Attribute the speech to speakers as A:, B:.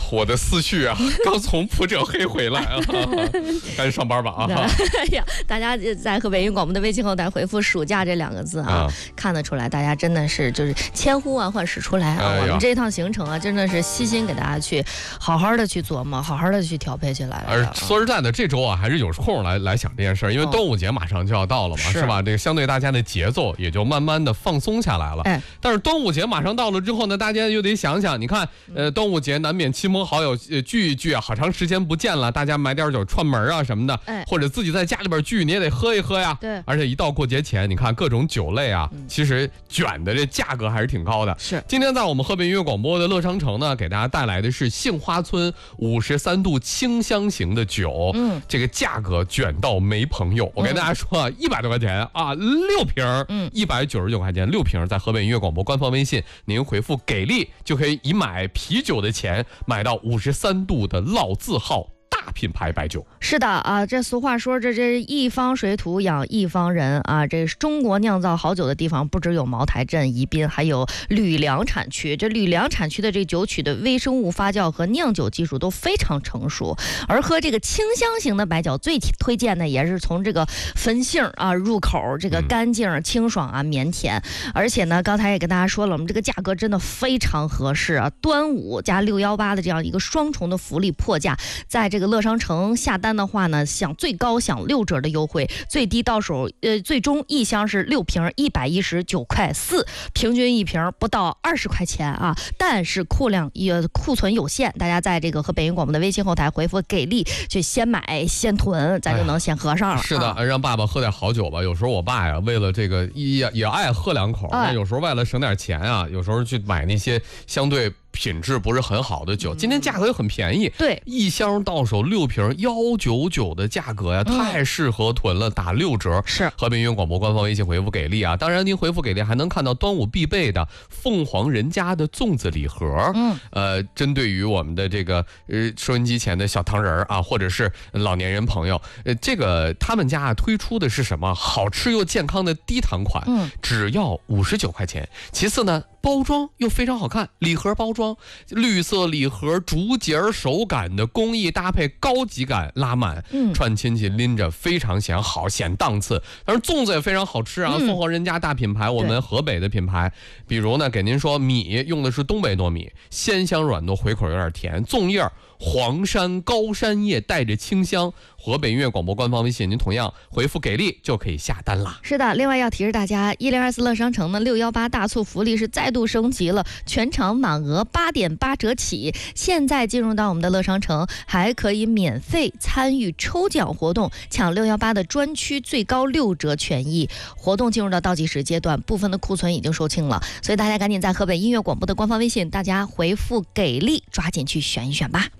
A: 我的思绪啊，刚从普者黑回来啊，赶紧上班吧啊！
B: 哎呀，大家在河北音乐广播的微信后台回复"暑假"这2个字啊，看得出来，大家真的是就是千呼万唤始出来啊！我们这一趟行程啊，真的是悉心给大家去好好的去琢磨，好好的去调配起来了。
A: 而说实在的，这周啊，还是有空来想这件事儿，因为端午节马上就要到了嘛，是吧？这个相对大家的节奏也就慢慢的放松下来了。但是端午节马上到了之后呢，大家又得想想，你看，端午节难免亲朋好友聚一聚啊，好长时间不见了，大家买点酒串门啊什么的，或者自己在家里边聚，你也得喝一喝呀。
B: 对，
A: 而且一到过节前，你看各种酒类啊，其实卷的这价格还是挺高的。
B: 是，
A: 今天在我们河北音乐广播的乐商城呢，给大家带来的是杏花村53度清香型的酒，这个价格卷到没朋友。我跟大家说啊，100多块钱啊，6瓶，199块钱6瓶，在河北音乐广播官方微信，您回复"给力"就可以以买啤酒的钱买到53度的老字号大品牌白酒。
B: 是的啊，这俗话说，这一方水土养一方人啊。这中国酿造好酒的地方不只有茅台镇、宜宾，还有吕梁产区。这吕梁产区的这酒曲的微生物发酵和酿酒技术都非常成熟。而喝这个清香型的白酒，最推荐的也是从这个汾杏啊入口，这个干净、清爽啊、绵甜。而且呢，刚才也跟大家说了，我们这个价格真的非常合适啊。端午加618的这样一个双重的福利破价，在这个乐商城下单的话呢，最高享6折的优惠，最低到手最终一箱是6瓶119.4块，平均一瓶不到20块钱啊。但是库存有限，大家在这个河北音广播的微信后台回复"给力"，就先买先囤，咱就能先喝上了。
A: 是的，让爸爸喝点好酒吧。有时候我爸呀，为了这个也爱喝2口，有时候为了省点钱啊，有时候去买那些相对品质不是很好的酒。今天价格又很便宜，
B: 对，
A: 一箱到手6瓶199的价格呀，太适合囤了，打6折。
B: 是
A: 河北音乐广播官方微信回复"给力"啊，当然您回复"给力"还能看到端午必备的凤凰人家的粽子礼盒。针对于我们的这个收音机前的小糖人啊，或者是老年人朋友，这个他们家推出的是什么好吃又健康的低糖款，只要59块钱。其次呢，包装又非常好看，礼盒包装，绿色礼盒，竹节手感的工艺搭配高级感拉满，串亲戚拎着非常显好显档次。当然粽子也非常好吃啊，凤凰人家大品牌，我们河北的品牌。比如呢，给您说米用的是东北糯米，鲜香软糯，回口有点甜，粽叶黄山高山叶带着清香。河北音乐广播官方微信，您同样回复"给力"就可以下单啦。
B: 是的，另外要提示大家，1024乐商城呢618大促福利是再度升级了，全场满额8.8折起。现在进入到我们的乐商城，还可以免费参与抽奖活动，抢618的专区最高6折权益。活动进入到倒计时阶段，部分的库存已经售罄了，所以大家赶紧在河北音乐广播的官方微信，大家回复"给力"，抓紧去选一选吧。